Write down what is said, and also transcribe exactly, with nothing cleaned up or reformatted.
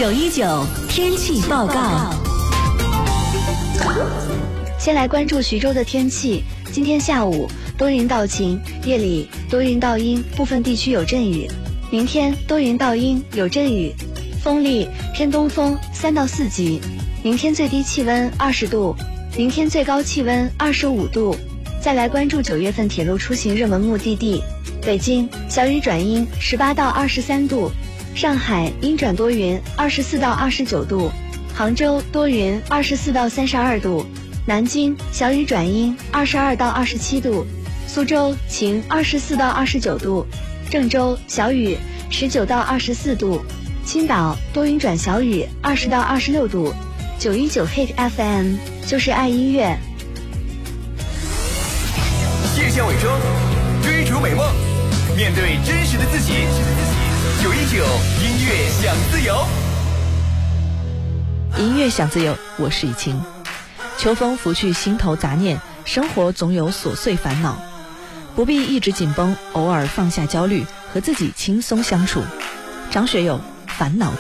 九一九天气报告。 先来关注徐州的天气。今天下午多云到晴，夜里多云到阴，部分地区有阵雨。明天多云到阴，有阵雨，风力偏东风三到四级。明天最低气温二十度，明天最高气温二十五度。再来关注九月份铁路出行热门目的地。北京小雨转阴，十八到二十三度；上海阴转多云，二十四到二十九度；杭州多云，二十四到三十二度；南京小雨转阴，二十二到二十七度；苏州晴，二十四到二十九度；郑州小雨，十九到二十四度；青岛多云转小雨，二十到二十六度。九一九 Hit F M 就是爱音乐。 夜向伪装，追逐美梦，面对真实的自己。九一九音乐享自由， 音乐享自由，我是雨晴。秋风拂去心头杂念，生活总有琐碎烦恼，不必一直紧绷，偶尔放下焦虑，和自己轻松相处。张学友，烦恼。